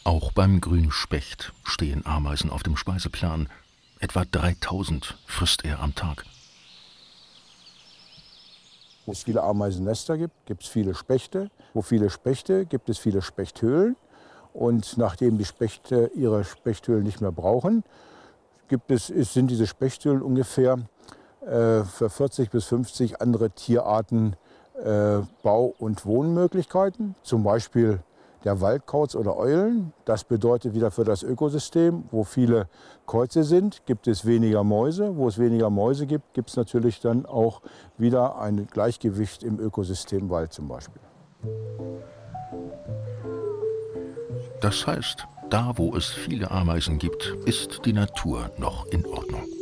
Auch beim Grünspecht stehen Ameisen auf dem Speiseplan. Etwa 3000 frisst er am Tag. Wo es viele Ameisennester gibt, gibt es viele Spechte. Wo viele Spechte, gibt es viele Spechthöhlen. Und nachdem die Spechte ihre Spechthöhlen nicht mehr brauchen, sind diese Spechthöhlen ungefähr für 40 bis 50 andere Tierarten Bau- und Wohnmöglichkeiten. Zum Beispiel der Waldkauz oder Eulen. Das bedeutet wieder für das Ökosystem, wo viele Käuze sind, gibt es weniger Mäuse. Wo es weniger Mäuse gibt, gibt es natürlich dann auch wieder ein Gleichgewicht im Ökosystem Wald zum Beispiel. Das heißt, da wo es viele Ameisen gibt, ist die Natur noch in Ordnung.